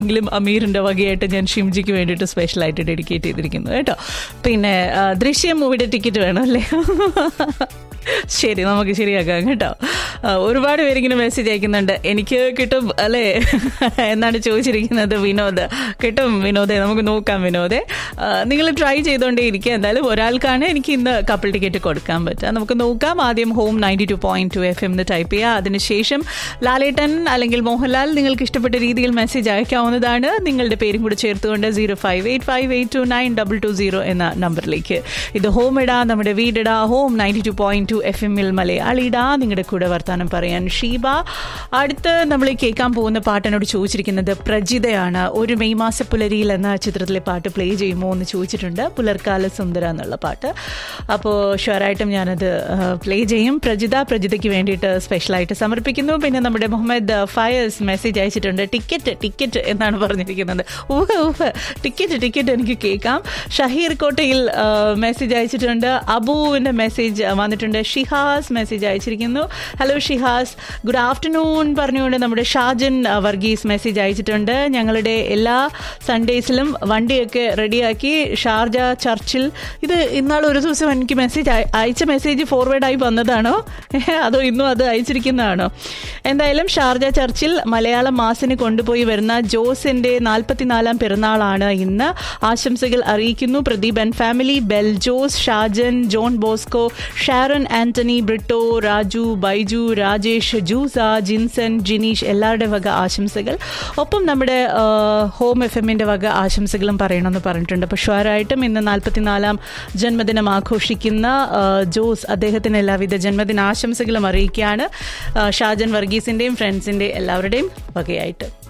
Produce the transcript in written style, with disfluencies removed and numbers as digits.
എങ്കിലും അമീറിൻ്റെ വകയായിട്ട് ഞാൻ ഷിംജിക്ക് വേണ്ടിയിട്ട് സ്പെഷ്യലായിട്ട് ഡെഡിക്കേറ്റ് ചെയ്തിരിക്കുന്നു കേട്ടോ. പിന്നെ ദൃശ്യം മൂവിയുടെ ടിക്കറ്റ് വേണം അല്ലേ? ശരി, നമുക്ക് ശരിയാക്കാം കേട്ടോ. ഒരുപാട് പേരിങ്ങനെ മെസ്സേജ് അയക്കുന്നുണ്ട്. എനിക്ക് കിട്ടും അല്ലേ എന്നാണ് ചോദിച്ചിരിക്കുന്നത് വിനോദ്. കിട്ടും വിനോദേ, നമുക്ക് നോക്കാം വിനോദേ. നിങ്ങൾ ട്രൈ ചെയ്തുകൊണ്ടേ ഇരിക്കുക. എന്തായാലും ഒരാൾക്കാണ് എനിക്ക് ഇന്ന് കപ്പിൾ ടിക്കറ്റ് കൊടുക്കാൻ പറ്റുക. നമുക്ക് നോക്കാം. ആദ്യം ഹോം 92.2 FM എന്ന് ടൈപ്പ് ചെയ്യുക. അതിനുശേഷം ലാലേട്ടൻ അല്ലെങ്കിൽ മോഹൻലാൽ നിങ്ങൾക്ക് ഇഷ്ടപ്പെട്ട രീതിയിൽ മെസ്സേജ് അയക്കാവുന്നതാണ്. നിങ്ങളുടെ പേരും കൂടി ചേർത്തുകൊണ്ട് 0585829220 എന്ന നമ്പറിലേക്ക്. ഇത് ഹോം ഇടാ, നമ്മുടെ വീടിടാ. Home 92.2 FM മലയാളിടാ. നിങ്ങളുടെ കൂടെ വർത്താനം പറയാൻ ഷീബ. അടുത്ത് നമ്മൾ കേൾക്കാൻ പോകുന്ന പാട്ടിനോട് ചോദിച്ചിരിക്കുന്നത് പ്രജിതയാണ്. ഒരു മെയ് മാസ പുലരിയിൽ എന്ന ചിത്രത്തിലെ പാട്ട് പ്ലേ ചെയ്യുമോ എന്ന് ചോദിച്ചിട്ടുണ്ട്. പുലർക്കാല സുന്ദര എന്നുള്ള പാട്ട്. അപ്പോൾ ഷുവറായിട്ടും ഞാനത് പ്ലേ ചെയ്യും. പ്രജിതയ്ക്ക് വേണ്ടിയിട്ട് സ്പെഷ്യലായിട്ട് സമർപ്പിക്കുന്നു. പിന്നെ നമ്മുടെ മുഹമ്മദ് ഫയസ് മെസ്സേജ് അയച്ചിട്ടുണ്ട്. ടിക്കറ്റ് എന്നാണ് പറഞ്ഞിരിക്കുന്നത്. ടിക്കറ്റ് എനിക്ക് കേൾക്കാം. ഷഹീർ കോട്ടയിൽ മെസ്സേജ് അയച്ചിട്ടുണ്ട്. അബുവിൻ്റെ മെസ്സേജ് വന്നിട്ടുണ്ട്. ഷിഹാസ് മെസ്സേജ് അയച്ചിരിക്കുന്നു. ഹലോ ഷിഹാസ്, ഗുഡ് ആഫ്റ്റർനൂൺ പറഞ്ഞുകൊണ്ട് നമ്മുടെ ഷാജൻ വർഗീസ് മെസ്സേജ് അയച്ചിട്ടുണ്ട്. ഞങ്ങളുടെ എല്ലാ സൺഡേസിലും വണ്ടിയൊക്കെ റെഡിയാക്കി ഷാർജ ചർച്ചിൽ. ഇത് ഇന്നാൾ ഒരു ദിവസം എനിക്ക് അയച്ച മെസ്സേജ് ഫോർവേഡായി വന്നതാണോ അതോ ഇന്നും അത് അയച്ചിരിക്കുന്നതാണോ? എന്തായാലും ഷാർജ ചർച്ചിൽ മലയാളം മാസിന് കൊണ്ടുപോയി വരുന്ന ജോസിന്റെ 44-ാം പിറന്നാളാണ് ഇന്ന്. ആശംസകൾ അറിയിക്കുന്നു Pradeep and family, bell Jose, Shajan, John Bosco, Sharon, Antony, Britto, Raju, Baiju, Rajesh, Jose, Jinson, Jineesh, എല്ലാവരുടെ വക ആശംസകൾ. ഒപ്പം നമ്മുടെ ഹോം FM-ന്റെ വക ആശംസകളും പറയണമെന്ന് പറഞ്ഞിട്ടുണ്ട്. അപ്പോൾ ഷുവറായിട്ടും ഇന്ന് 44-ാം ജന്മദിനം ആഘോഷിക്കുന്ന ജോസ്, അദ്ദേഹത്തിന് എല്ലാവിധ ജന്മദിനാശംസകളും അറിയിക്കുകയാണ് ഷാജൻ വർഗീസിൻ്റെയും ഫ്രണ്ട്സിൻ്റെ എല്ലാവരുടെയും വകയായിട്ട്.